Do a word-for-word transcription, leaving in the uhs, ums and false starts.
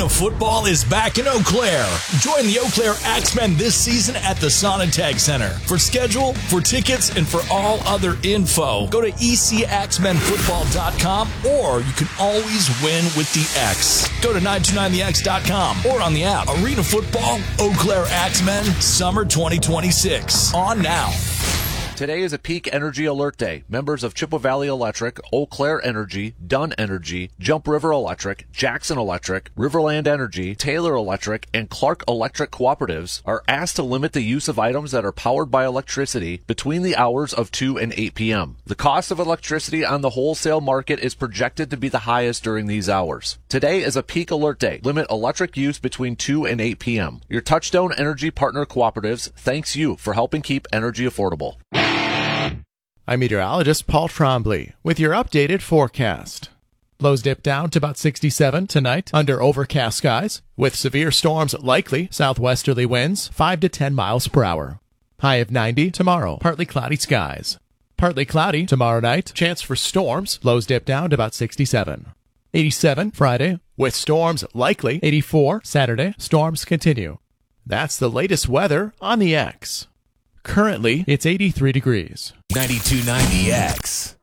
Arena football is back in Eau Claire. Join the Eau Claire Axemen this season at the Sonatag Center. For schedule, for tickets, and for all other info, go to e c axemen football dot com, or you can always win with the X. Go to nine two nine the x dot com or on the app. Arena football, Eau Claire Axemen, Summer twenty twenty-six. On now. Today is a Peak Energy Alert Day. Members of Chippewa Valley Electric, Eau Claire Energy, Dunn Energy, Jump River Electric, Jackson Electric, Riverland Energy, Taylor Electric, and Clark Electric Cooperatives are asked to limit the use of items that are powered by electricity between the hours of two and eight p.m. The cost of electricity on the wholesale market is projected to be the highest during these hours. Today is a Peak Alert Day. Limit electric use between two and eight p.m. Your Touchstone Energy Partner Cooperatives thanks you for helping keep energy affordable. I'm meteorologist Paul Trombley with your updated forecast. Lows dip down to about sixty-seven tonight under overcast skies, with severe storms likely, southwesterly winds five to ten miles per hour. High of ninety tomorrow, partly cloudy skies. Partly cloudy tomorrow night, chance for storms, lows dip down to about sixty-seven. eighty-seven Friday, with storms likely. eighty-four Saturday, storms continue. That's the latest weather on the X. Currently, it's eighty-three degrees. ninety-two point nine The X.